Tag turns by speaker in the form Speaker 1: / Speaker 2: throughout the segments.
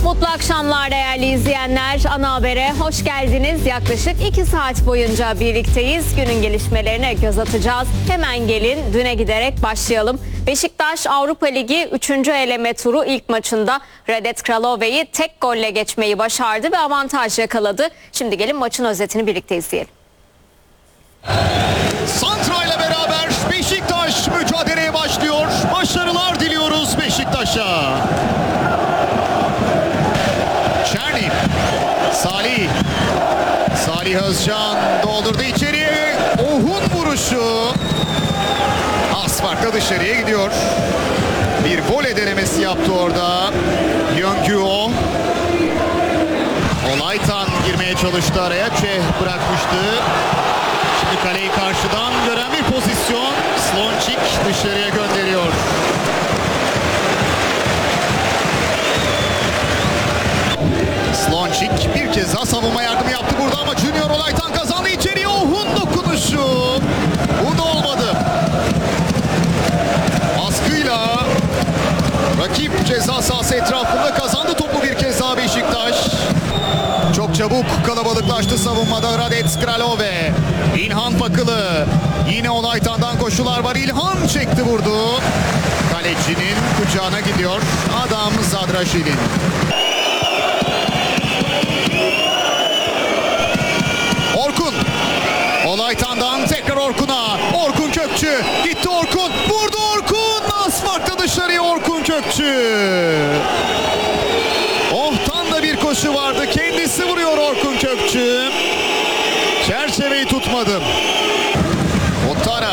Speaker 1: Mutlu akşamlar değerli izleyenler. Ana Haber'e hoş geldiniz. Yaklaşık 2 saat boyunca birlikteyiz. Günün gelişmelerine göz atacağız. Hemen gelin düne giderek başlayalım. Beşiktaş Avrupa Ligi 3. eleme turu ilk maçında Radet Kralove'yi tek golle geçmeyi başardı ve avantaj yakaladı. Şimdi gelin maçın özetini birlikte izleyelim.
Speaker 2: Santra ile beraber Beşiktaş mücadeleye başlıyor. Başarılar diliyoruz Beşiktaş'a. Çerni, Salih Özcan doldurdu içeriye. Ohun vuruşu. Az farkla dışarıya gidiyor. Bir voley denemesi yaptı orada. Yöngüo. Olaytan girmeye çalıştı araya. Çeh bırakmıştı. Şimdi kaleyi karşıdan gören bir pozisyon. Slončík dışarıya gönderiyor. Slončík bir kez daha savunma yardımı yaptı burada ama Junior Olaytan kazandı içeriye. Ohun dokunuşu. Bu da olmadı. Baskıyla rakip ceza sahası etrafında kazandı topu bir kez daha Beşiktaş. Çok çabuk kalabalıklaştı savunmada Radet Kralove. İlhan Fakılı. Yine Olaytan'dan koşular var. İlhan çekti vurdu. Kalecinin kucağına gidiyor. Adam Zadraşil'in. Orkun. Olaytan'dan tekrar Orkun'a. Orkun Kökçü. Gitti Orkun. Vurdu Orkun. Az farkla dışarıya Orkun Kökçü. Ohtan da bir koşu vardı. Kendisi vuruyor Orkun Kökçü. Çerçeveyi tutmadı. Otara.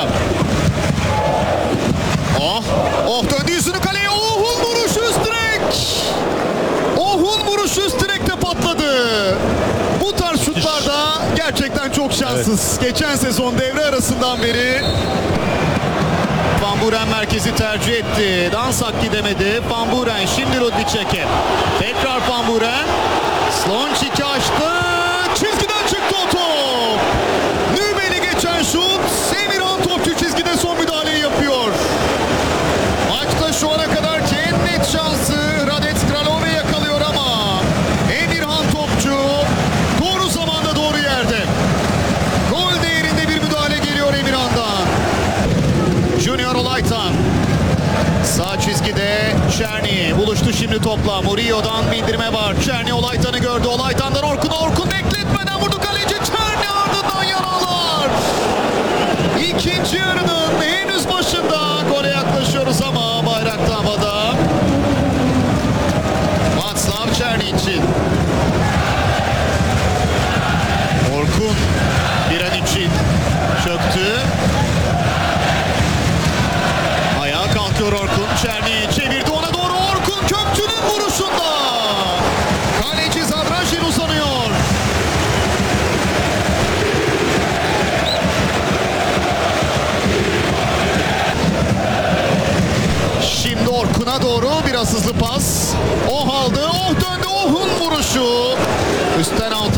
Speaker 2: Oh döndü yüzünü kaleye. Ohun vuruşu üst direk. Ohun vuruşu üst direkte patladı. Bu tarz şutlarda gerçekten çok şanssız. Evet. Geçen sezon devre arasından beri Van Buren merkezi tercih etti. Dansak gidemedi. Van Buren şimdi Rudicek'e. Tekrar Van Buren. Slončík'i açtı. Çizgiden çıktı o top. Nübel'i geçen şut. Emirhan topçu çizgide son müdahaleyi yapıyor. Maçta şu ana kadarki en net şansı Radet Kralove yakalıyor ama Emirhan topçu doğru zamanda doğru yerde. Gol değerinde bir müdahale geliyor Emirhan'dan. Junior Olaytan. Sağ çizgide Çerni buluştu şimdi topla. Murillo'dan bindirme var. Çerni Olaytan'ı gördü. Olaytan'dan Orkun bekletmeden vurdu kaleci. Çerni ardından yaralar. İkinci yarının henüz başında gole yaklaşıyoruz ama bayrak havada. Václav Černý için. Orkun bir an için çöktü. Ayağa kalkıyor Orkun. Çerni çevirdi ona doğru. Orkun Kökçü'nün vuruşunda. Kaleci Zadražil uzanıyor. Şimdi Orkun'a doğru biraz hızlı pas. Oh aldı. Oh döndü. Oh'un vuruşu. Üstten out